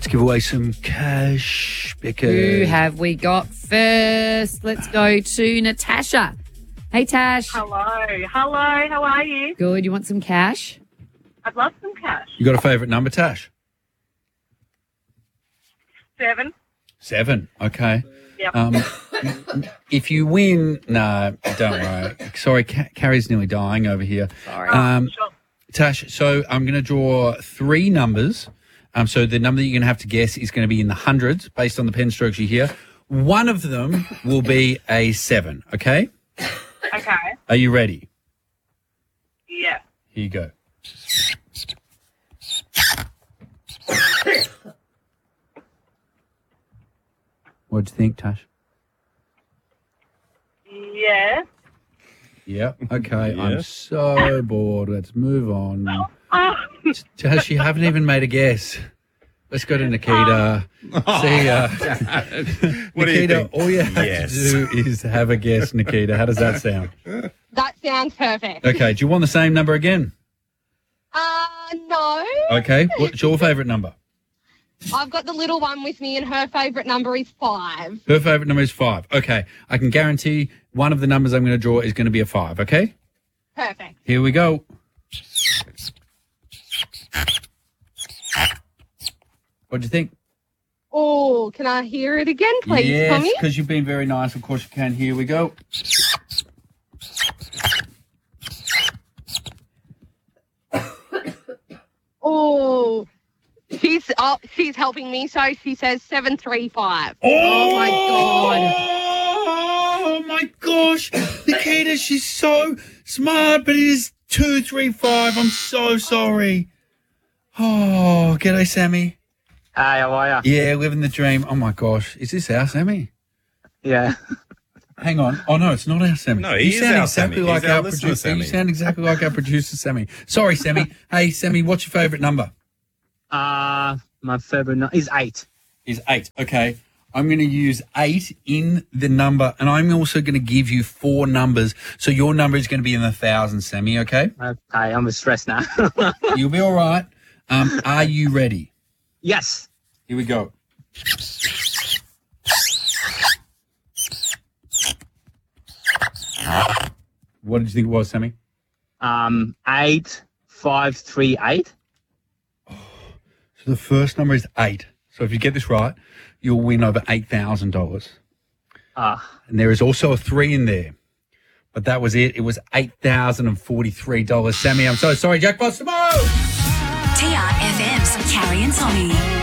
Let's give away some cash, Becca. Who have we got first? Let's go to Natasha. Hey, Tash. Hello, how are you? Good. You want some cash? I'd love some cash. You got a favourite number, Tash? 7. 7. Okay. Yep. If you win, no, don't worry. Sorry, Carrie's nearly dying over here. Sorry. Sure. Tash, so I'm going to draw 3 numbers. So the number that you're going to have to guess is going to be in the hundreds based on the pen strokes you hear. One of them will be a 7, okay? Okay. Are you ready? Yeah. Here you go. What'd you think, Tash? Yeah. Yeah. Okay. I'm so bored. Let's move on. Oh, Tash, you haven't even made a guess. Let's go to Nikita. See ya. What do you Nikita, think? all you have Yes. to do is have a guess, Nikita. How does that sound? That sounds perfect. Okay. Do you want the same number again? No. Okay. What's your favourite number? I've got the little one with me and her favourite number is 5. Her favourite number is 5. Okay. I can guarantee one of the numbers I'm going to draw is going to be a 5. Okay. Perfect. Here we go. What'd you think? Oh, can I hear it again, please, yes, Tommy? because you've been very nice. Of course you can. Here we go. Oh, she's helping me, so she says 735. Oh my God. Oh my gosh. Nikita, she's so smart, but it is 235. I'm so sorry. Oh, g'day, Sammy. Hi, how are you? Yeah, living the dream. Oh my gosh. Is this our Sammy? Yeah. Hang on. Oh no, it's not our Sammy. No, he is our Sammy. He's our listener, producer. Sammy. You sound exactly like our producer, Sammy. Sorry, Sammy. Hey, Sammy, what's your favourite number? My favorite is 8. Is 8. Okay. I'm going to use 8 in the number, and I'm also going to give you 4 numbers. So your number is going to be in the thousands, Sammy, okay? Okay, I'm stressed now. You'll be all right. Are you ready? Yes. Here we go. What did you think it was, Sammy? 8538. So the first number is 8. So if you get this right, you'll win over $8,000. And there is also a 3 in there. But that was it. It was $8,043. Sammy, I'm so sorry. Jackpot's tomorrow! TRFM's Carrie and Tommy.